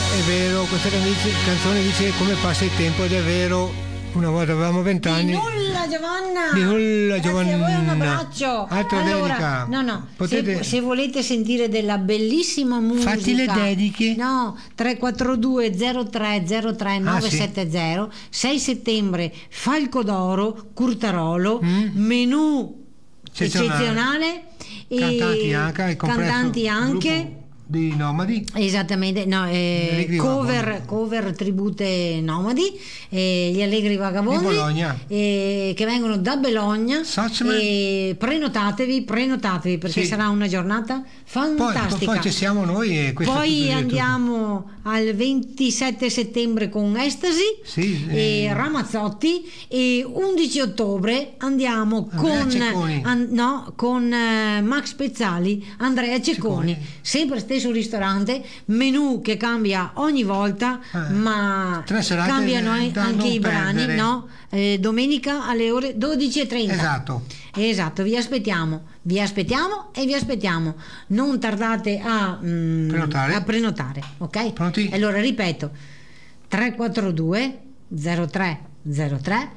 è vero, questa canzone dice come passa il tempo ed è vero. Una volta avevamo 20 anni. Di nulla Giovanna. Di nulla Giovanna. Grazie a voi, un abbraccio. Altra dedica. No. Potete... Se volete sentire della bellissima musica. Fatti le dediche. No, 342 03 03 970. 6 settembre Falco d'Oro, Curtarolo, menù eccezionale. Cantanti anche. Di Nomadi, esattamente, no, cover tribute Nomadi, gli Allegri Vagabondi di Bologna, che vengono da Bologna, e prenotatevi perché sarà una giornata fantastica. Poi ci siamo noi e poi andiamo al 27 settembre con Estasi e Ramazzotti, e 11 ottobre andiamo con Max Pezzali, Andrea Cecconi. Sempre stesso ristorante, menù che cambia ogni volta, ma cambiano anche i brani, no? Domenica alle ore 12:30. Esatto, vi aspettiamo, e vi aspettiamo. Non tardate a prenotare, ok? Pronti? Allora ripeto: 342 03 03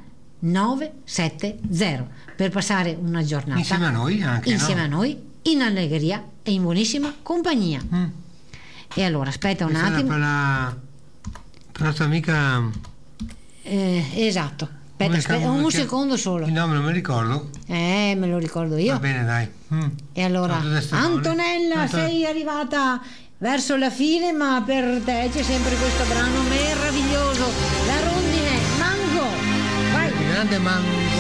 970 per passare una giornata insieme a noi, a noi, in allegria e in buonissima compagnia. E allora aspetta un attimo per la tua amica, esatto, aspetta un secondo solo, il nome non mi ricordo, me lo ricordo io, va bene, dai. E allora Antonella, sei arrivata verso la fine, ma per te c'è sempre questo brano meraviglioso, La Rondine, Mango, vai, grande Mango.